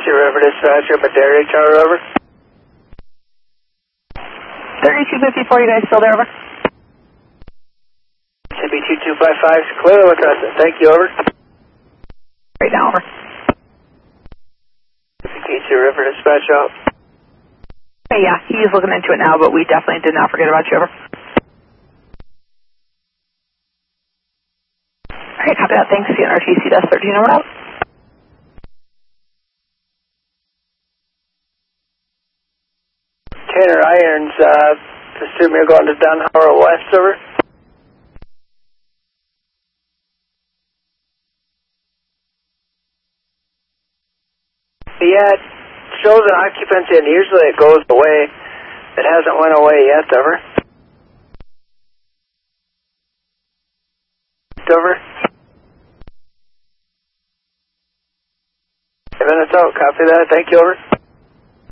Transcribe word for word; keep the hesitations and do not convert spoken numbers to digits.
Casey River Dispatcher, Madera Tower, over. thirty-two fifty-four, you guys still there, over? C B two two five five, clear over Crescent. Thank you, over. Right now, over. Casey River Dispatch out. Hey, yeah, he's looking into it now, but we definitely did not forget about you, over. Alright, copy that. Thanks. C N R T C Dash thirteen, over out. Tanner Irons, uh, assume you're going to Dunhauer West, over. Yeah, it shows an occupancy and usually it goes away. It hasn't went away yet, over. Over. Seven minutes out, copy that, thank you, over.